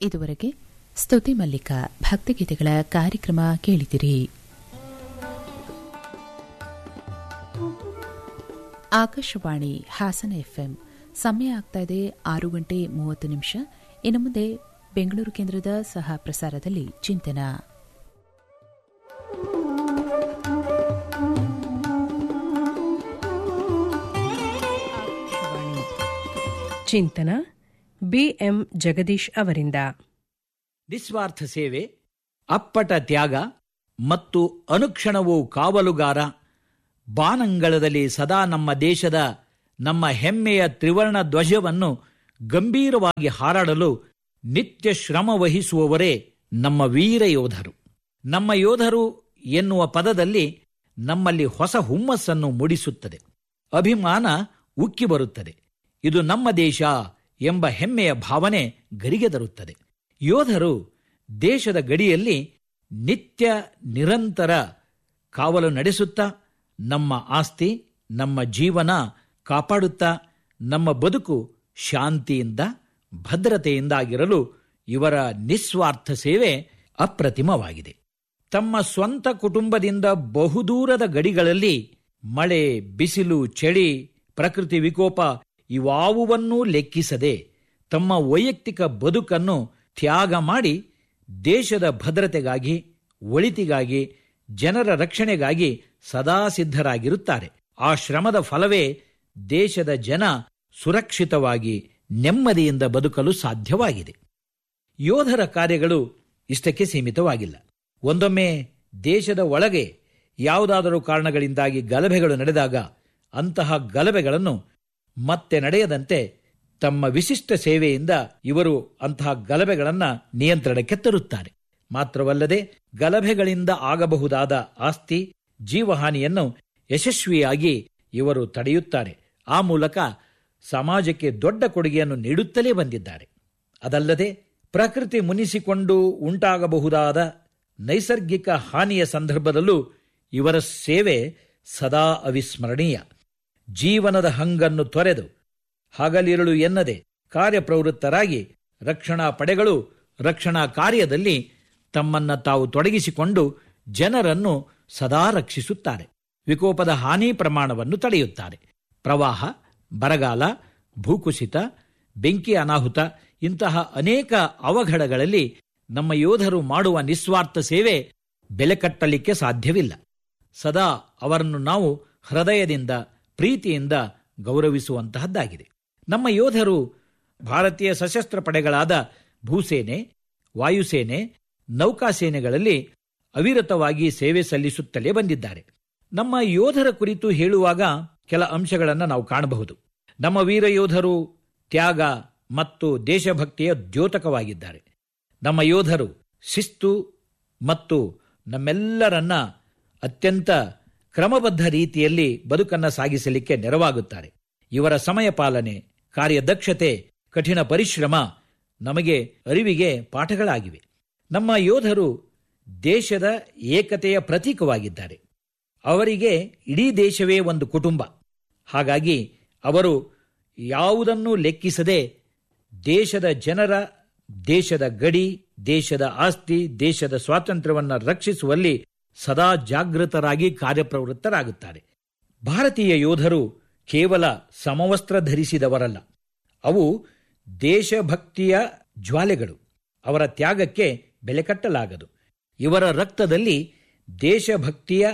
ಇದುವರೆಗೆ ಸ್ತುತಿ ಮಲ್ಲಿಕ ಭಕ್ತಿಗೀತೆಗಳ ಕಾರ್ಯಕ್ರಮ ಕೇಳಿದಿರಿ. ಆಕಾಶವಾಣಿ ಹಾಸನ ಎಫ್ಎಂ. ಸಮಯ ಆಗ್ತಾ ಇದೆ 6:30. ಇನ್ನು ಮುಂದೆ ಬೆಂಗಳೂರು ಕೇಂದ್ರದ ಸಹ ಪ್ರಸಾರದಲ್ಲಿ ಚಿಂತನ. ಚಿಂತನ ಬಿಎಂ ಜಗದೀಶ್ ಅವರಿಂದ. ನಿಸ್ವಾರ್ಥ ಸೇವೆ, ಅಪ್ಪಟ ತ್ಯಾಗ ಮತ್ತು ಅನುಕ್ಷಣವೂ ಕಾವಲುಗಾರ, ಬಾನಂಗಳದಲ್ಲಿ ಸದಾ ನಮ್ಮ ದೇಶದ ನಮ್ಮ ಹೆಮ್ಮೆಯ ತ್ರಿವರ್ಣ ಧ್ವಜವನ್ನು ಗಂಭೀರವಾಗಿ ಹಾರಾಡಲು ನಿತ್ಯ ಶ್ರಮ ವಹಿಸುವವರೇ ನಮ್ಮ ವೀರ ಯೋಧರು. ನಮ್ಮ ಯೋಧರು ಎನ್ನುವ ಪದದಲ್ಲಿ ನಮ್ಮಲ್ಲಿ ಹೊಸ ಹುಮ್ಮಸ್ಸನ್ನು ಮೂಡಿಸುತ್ತದೆ. ಅಭಿಮಾನ ಉಕ್ಕಿ ಬರುತ್ತದೆ. ಇದು ನಮ್ಮ ದೇಶ ಎಂಬ ಹೆಮ್ಮೆಯ ಭಾವನೆ ಗರಿಗೆದರುತ್ತದೆ. ಯೋಧರು ದೇಶದ ಗಡಿಯಲ್ಲಿ ನಿತ್ಯ ನಿರಂತರ ಕಾವಲು ನಡೆಸುತ್ತಾ ನಮ್ಮ ಆಸ್ತಿ, ನಮ್ಮ ಜೀವನ ಕಾಪಾಡುತ್ತಾ ನಮ್ಮ ಬದುಕು ಶಾಂತಿಯಿಂದ ಭದ್ರತೆಯಿಂದಾಗಿರಲು ಇವರ ನಿಸ್ವಾರ್ಥ ಸೇವೆ ಅಪ್ರತಿಮವಾಗಿದೆ. ತಮ್ಮ ಸ್ವಂತ ಕುಟುಂಬದಿಂದ ಬಹುದೂರದ ಗಡಿಗಳಲ್ಲಿ ಮಳೆ, ಬಿಸಿಲು, ಚಳಿ, ಪ್ರಕೃತಿ ವಿಕೋಪ ಇವಾವುವನ್ನೂ ಲೆಕ್ಕಿಸದೆ ತಮ್ಮ ವೈಯಕ್ತಿಕ ಬದುಕನ್ನು ತ್ಯಾಗ ಮಾಡಿ ದೇಶದ ಭದ್ರತೆಗಾಗಿ, ಒಳಿತಿಗಾಗಿ, ಜನರ ರಕ್ಷಣೆಗಾಗಿ ಸದಾ ಸಿದ್ಧರಾಗಿರುತ್ತಾರೆ. ಆ ಶ್ರಮದ ಫಲವೇ ದೇಶದ ಜನ ಸುರಕ್ಷಿತವಾಗಿ ನೆಮ್ಮದಿಯಿಂದ ಬದುಕಲು ಸಾಧ್ಯವಾಗಿದೆ. ಯೋಧರ ಕಾರ್ಯಗಳು ಇಷ್ಟಕ್ಕೆ ಸೀಮಿತವಾಗಿಲ್ಲ. ಒಂದೊಮ್ಮೆ ದೇಶದ ಒಳಗೆ ಯಾವುದಾದರೂ ಕಾರಣಗಳಿಂದಾಗಿ ಗಲಭೆಗಳು ನಡೆದಾಗ ಅಂತಹ ಗಲಭೆಗಳನ್ನು ಮತ್ತೆ ನಡೆಯದಂತೆ ತಮ್ಮ ವಿಶಿಷ್ಟ ಸೇವೆಯಿಂದ ಇವರು ಅಂತಹ ಗಲಭೆಗಳನ್ನು ನಿಯಂತ್ರಣಕ್ಕೆ ತರುತ್ತಾರೆ. ಮಾತ್ರವಲ್ಲದೆ ಗಲಭೆಗಳಿಂದ ಆಗಬಹುದಾದ ಆಸ್ತಿ, ಜೀವಹಾನಿಯನ್ನು ಯಶಸ್ವಿಯಾಗಿ ಇವರು ತಡೆಯುತ್ತಾರೆ. ಆ ಮೂಲಕ ಸಮಾಜಕ್ಕೆ ದೊಡ್ಡ ಕೊಡುಗೆಯನ್ನು ನೀಡುತ್ತಲೇ ಬಂದಿದ್ದಾರೆ. ಅದಲ್ಲದೆ ಪ್ರಕೃತಿ ಮುನಿಸಿಕೊಂಡು ಉಂಟಾಗಬಹುದಾದ ನೈಸರ್ಗಿಕ ಹಾನಿಯ ಸಂದರ್ಭದಲ್ಲೂ ಇವರ ಸೇವೆ ಸದಾ ಅವಿಸ್ಮರಣೀಯ. ಜೀವನದ ಹಂಗನ್ನು ತೊರೆದು ಹಗಲಿರುಳು ಎನ್ನದೆ ಕಾರ್ಯಪ್ರವೃತ್ತರಾಗಿ ರಕ್ಷಣಾ ಪಡೆಗಳು ರಕ್ಷಣಾ ಕಾರ್ಯದಲ್ಲಿ ತಮ್ಮನ್ನು ತಾವು ತೊಡಗಿಸಿಕೊಂಡು ಜನರನ್ನು ಸದಾ ರಕ್ಷಿಸುತ್ತಾರೆ. ವಿಕೋಪದ ಹಾನಿ ಪ್ರಮಾಣವನ್ನು ತಡೆಯುತ್ತಾರೆ. ಪ್ರವಾಹ, ಬರಗಾಲ, ಭೂಕುಸಿತ, ಬೆಂಕಿ ಅನಾಹುತ ಇಂತಹ ಅನೇಕ ಅವಘಡಗಳಲ್ಲಿ ನಮ್ಮ ಯೋಧರು ಮಾಡುವ ನಿಸ್ವಾರ್ಥ ಸೇವೆ ಬೆಲೆ ಕಟ್ಟಲಿಕ್ಕೆ ಸಾಧ್ಯವಿಲ್ಲ. ಸದಾ ಅವರನ್ನು ನಾವು ಹೃದಯದಿಂದ, ಪ್ರೀತಿಯಿಂದ ಗೌರವಿಸುವಂತಹದ್ದಾಗಿದೆ. ನಮ್ಮ ಯೋಧರು ಭಾರತೀಯ ಸಶಸ್ತ್ರ ಪಡೆಗಳಾದ ಭೂಸೇನೆ, ವಾಯುಸೇನೆ, ನೌಕಾಸೇನೆಗಳಲ್ಲಿ ಅವಿರತವಾಗಿ ಸೇವೆ ಸಲ್ಲಿಸುತ್ತಲೇ ಬಂದಿದ್ದಾರೆ. ನಮ್ಮ ಯೋಧರ ಕುರಿತು ಹೇಳುವಾಗ ಕೆಲ ಅಂಶಗಳನ್ನು ನಾವು ಕಾಣಬಹುದು. ನಮ್ಮ ವೀರ ಯೋಧರು ತ್ಯಾಗ ಮತ್ತು ದೇಶಭಕ್ತಿಯ ದ್ಯೋತಕವಾಗಿದ್ದಾರೆ. ನಮ್ಮ ಯೋಧರು ಶಿಸ್ತು ಮತ್ತು ನಮ್ಮೆಲ್ಲರನ್ನ ಅತ್ಯಂತ ಕ್ರಮಬದ್ಧ ರೀತಿಯಲ್ಲಿ ಬದುಕನ್ನು ಸಾಗಿಸಲಿಕ್ಕೆ ನೆರವಾಗುತ್ತಾರೆ. ಇವರ ಸಮಯ ಪಾಲನೆ, ಕಾರ್ಯದಕ್ಷತೆ, ಕಠಿಣ ಪರಿಶ್ರಮ ನಮಗೆ ಅರಿವಿಗೆ ಪಾಠಗಳಾಗಿವೆ. ನಮ್ಮ ಯೋಧರು ದೇಶದ ಏಕತೆಯ ಪ್ರತೀಕವಾಗಿದ್ದಾರೆ. ಅವರಿಗೆ ಇಡೀ ದೇಶವೇ ಒಂದು ಕುಟುಂಬ. ಹಾಗಾಗಿ ಅವರು ಯಾವುದನ್ನೂ ಲೆಕ್ಕಿಸದೆ ದೇಶದ ಜನರ, ದೇಶದ ಗಡಿ, ದೇಶದ ಆಸ್ತಿ, ದೇಶದ ಸ್ವಾತಂತ್ರ್ಯವನ್ನು ರಕ್ಷಿಸುವಲ್ಲಿ ಸದಾ ಜಾಗೃತರಾಗಿ ಕಾರ್ಯಪ್ರವೃತ್ತರಾಗುತ್ತಾರೆ. ಭಾರತೀಯ ಯೋಧರು ಕೇವಲ ಸಮವಸ್ತ್ರ ಧರಿಸಿದವರಲ್ಲ, ಅವು ದೇಶಭಕ್ತಿಯ ಜ್ವಾಲೆಗಳು. ಅವರ ತ್ಯಾಗಕ್ಕೆ ಬೆಲೆ ಕಟ್ಟಲಾಗದು. ಇವರ ರಕ್ತದಲ್ಲಿ ದೇಶಭಕ್ತಿಯ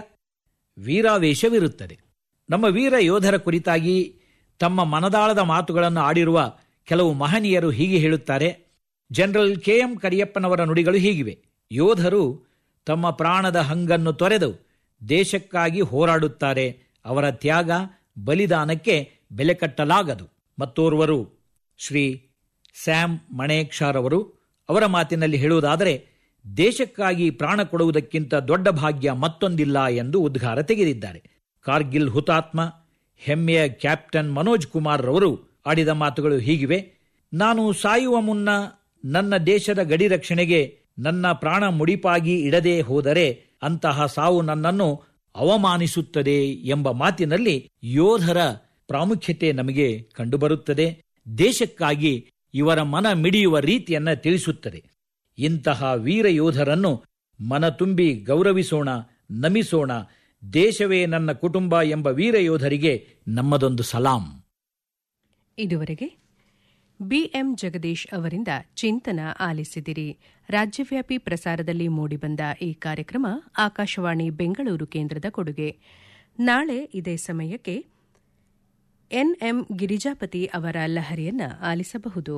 ವೀರಾವೇಶವಿರುತ್ತದೆ. ನಮ್ಮ ವೀರ ಯೋಧರ ಕುರಿತಾಗಿ ತಮ್ಮ ಮನದಾಳದ ಮಾತುಗಳನ್ನು ಆಡಿರುವ ಕೆಲವು ಮಹನೀಯರು ಹೀಗೆ ಹೇಳುತ್ತಾರೆ. ಜನರಲ್ KM ಕರಿಯಪ್ಪನವರ ನುಡಿಗಳು ಹೀಗಿವೆ: ಯೋಧರು ತಮ್ಮ ಪ್ರಾಣದ ಹಂಗನ್ನು ತೊರೆದು ದೇಶಕ್ಕಾಗಿ ಹೋರಾಡುತ್ತಾರೆ. ಅವರ ತ್ಯಾಗ, ಬಲಿದಾನಕ್ಕೆ ಬೆಲೆ ಕಟ್ಟಲಾಗದು. ಮತ್ತೋರ್ವರು ಶ್ರೀ ಸ್ಯಾಮ್ ಮಣೇಕ್ಷಾರ್ ಅವರು, ಅವರ ಮಾತಿನಲ್ಲಿ ಹೇಳುವುದಾದರೆ, ದೇಶಕ್ಕಾಗಿ ಪ್ರಾಣ ಕೊಡುವುದಕ್ಕಿಂತ ದೊಡ್ಡ ಭಾಗ್ಯ ಮತ್ತೊಂದಿಲ್ಲ ಎಂದು ಉದ್ಗಾರ ತೆಗೆದಿದ್ದಾರೆ. ಕಾರ್ಗಿಲ್ ಹುತಾತ್ಮ ಹೆಮ್ಮೆಯ ಕ್ಯಾಪ್ಟನ್ ಮನೋಜ್ ಕುಮಾರ್ ರವರು ಆಡಿದ ಮಾತುಗಳು ಹೀಗಿವೆ: ನಾನು ಸಾಯುವ ಮುನ್ನ ನನ್ನ ದೇಶದ ಗಡಿ ರಕ್ಷಣೆಗೆ ನನ್ನ ಪ್ರಾಣ ಮುಡಿಪಾಗಿ ಇಡದೆ ಹೋದರೆ ಅಂತಹ ಸಾವು ನನ್ನನ್ನು ಅವಮಾನಿಸುತ್ತದೆ ಎಂಬ ಮಾತಿನಲ್ಲಿ ಯೋಧರ ಪ್ರಾಮುಖ್ಯತೆ ನಮಗೆ ಕಂಡುಬರುತ್ತದೆ. ದೇಶಕ್ಕಾಗಿ ಇವರ ಮನ ಮಿಡಿಯುವ ರೀತಿಯನ್ನು ತಿಳಿಸುತ್ತದೆ. ಇಂತಹ ವೀರ ಯೋಧರನ್ನು ಮನ ತುಂಬಿ ಗೌರವಿಸೋಣ, ನಮಿಸೋಣ. ದೇಶವೇ ನನ್ನ ಕುಟುಂಬ ಎಂಬ ವೀರ ಯೋಧರಿಗೆ ನಮ್ಮದೊಂದು ಸಲಾಂ. ಇದುವರೆಗೆ ಬಿಎಂ ಜಗದೀಶ್ ಅವರಿಂದ ಚಿಂತನ ಆಲಿಸಿದಿರಿ. ರಾಜ್ಯವ್ಯಾಪಿ ಪ್ರಸಾರದಲ್ಲಿ ಮೂಡಿಬಂದ ಈ ಕಾರ್ಯಕ್ರಮ ಆಕಾಶವಾಣಿ ಬೆಂಗಳೂರು ಕೇಂದ್ರದ ಕೊಡುಗೆ. ನಾಳೆ ಇದೇ ಸಮಯಕ್ಕೆ ಎನ್ಎಂ ಗಿರಿಜಾಪತಿ ಅವರ ಲಹರಿಯನ್ನ ಆಲಿಸಬಹುದು.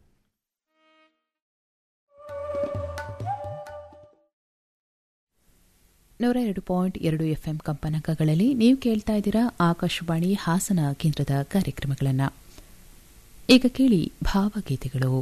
102.2 ಎಫ್ಎಂ ಕಂಪನಾಂಕಗಳಲ್ಲಿ ನೀವು ಕೇಳ್ತಾ ಇದ್ದೀರಾ ಆಕಾಶವಾಣಿ ಹಾಸನ ಕೇಂದ್ರದ ಕಾರ್ಯಕ್ರಮಗಳನ್ನು. ಈಗ ಕೇಳಿ ಭಾವಗೀತೆಗಳು.